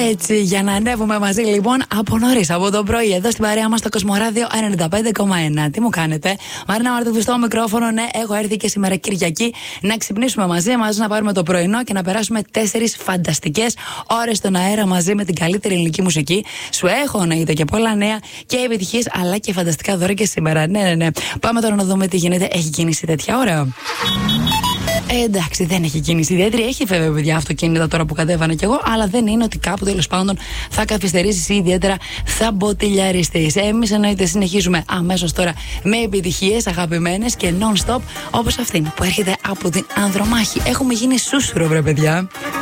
Έτσι, για να ανέβουμε μαζί λοιπόν από νωρίς, από το πρωί, εδώ στην παρέα μας στο Κοσμοράδιο 95,1. Τι μου κάνετε? Μαρίνα Μαρτούδου στο μικρόφωνο. Ναι, έχω έρθει και σήμερα Κυριακή να ξυπνήσουμε μαζί μας, να πάρουμε το πρωινό και να περάσουμε 4 φανταστικές ώρες στον αέρα μαζί με την καλύτερη ελληνική μουσική. Σου έχω να είτε και πολλά νέα και επιτυχίες, αλλά και φανταστικά δώρα και σήμερα. Ναι. Πάμε τώρα να δούμε τι γίνεται. Έχει κίνηση τέτοια ώρα? Εντάξει, δεν έχει κίνηση ιδιαίτερη. Έχει βέβαια, παιδιά, αυτοκίνητα τώρα που κατέβανα κι εγώ, αλλά δεν είναι ότι κάπου τέλος πάντων θα καθυστερήσεις ή ιδιαίτερα θα μποτιλιαριστείς. Εμείς εννοείται συνεχίζουμε αμέσως τώρα με επιτυχίες αγαπημένες και non-stop, όπως αυτήν που έρχεται από την Ανδρομάχη. Έχουμε γίνει σούσουρο, βρε παιδιά.